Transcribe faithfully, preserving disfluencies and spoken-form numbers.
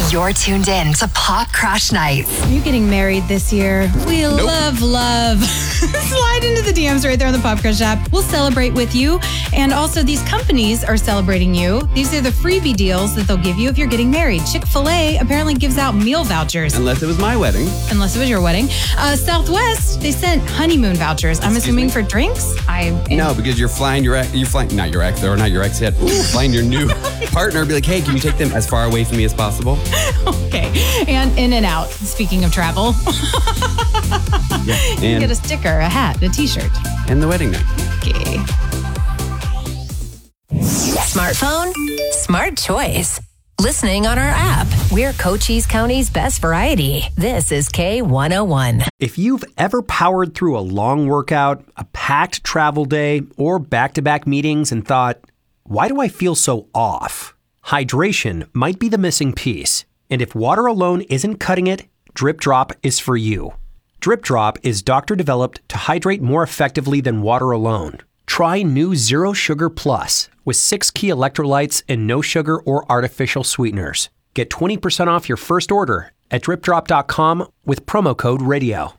You're tuned in to Pop Crush Nights. Are you getting married this year? We nope. love, love. Slide into the D Ms right there on the Pop Crush app. We'll celebrate with you. And also, these companies are celebrating you. These are the freebie deals that they'll give you if you're getting married. Chick-fil-A apparently gives out meal vouchers. Unless it was my wedding. Unless it was your wedding. Uh, Southwest, they sent honeymoon vouchers. I'm Excuse assuming me? for drinks? I No, because you're flying your ex, you're flying, not your ex, or not your ex yet. Ooh, flying your new partner. Be like, hey, can you take them as far away from me as possible? Okay. And in and out, speaking of travel. Yeah. You can get a sticker, a hat, a t-shirt. And the wedding night. Okay. Smartphone? Smart choice. Listening on our app. We're Cochise County's best variety. This is K one oh one. If you've ever powered through a long workout, a packed travel day, or back-to-back meetings and thought, why do I feel so off? Hydration might be the missing piece. And if water alone isn't cutting it, Drip Drop is for you. Drip Drop is doctor-developed to hydrate more effectively than water alone. Try new Zero Sugar Plus with six key electrolytes and no sugar or artificial sweeteners. Get twenty percent off your first order at drip drop dot com with promo code radio.